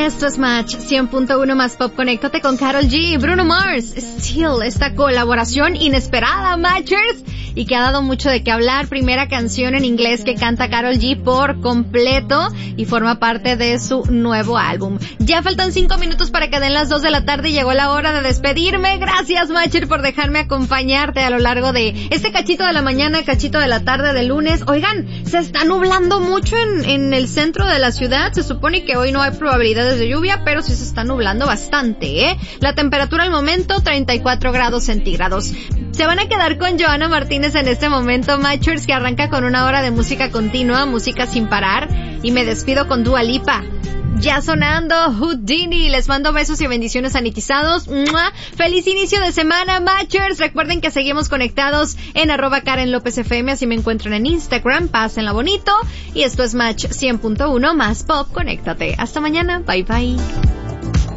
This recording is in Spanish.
Esto es Match 100.1 más Pop. Conéctate con Karol G, Bruno Mars, Still, esta colaboración inesperada, Matchers, y que ha dado mucho de qué hablar. Primera canción en inglés que canta Karol G por completo y forma parte de su nuevo álbum. Ya faltan 5 minutos para que den las 2 de la tarde y llegó la hora de despedirme. Gracias, Matcher, por dejarme acompañarte a lo largo de este cachito de la mañana, cachito de la tarde de lunes. Oigan, se está nublando mucho en el centro de la ciudad. Se supone que hoy no hay probabilidades de lluvia, pero sí se está nublando bastante, ¿eh? La temperatura al momento, 34 grados centígrados. Se van a quedar con Johanna Martínez en este momento, Matchers, que arranca con una hora de música continua, música sin parar, y me despido con Dua Lipa. Ya sonando Houdini. Les mando besos y bendiciones sanitizados. ¡Mua! Feliz inicio de semana, Matchers. Recuerden que seguimos conectados en @KarenLópezFM, así me encuentran en Instagram. Pásenla bonito. Y esto es Match 100.1 más Pop. Conéctate. Hasta mañana. Bye bye.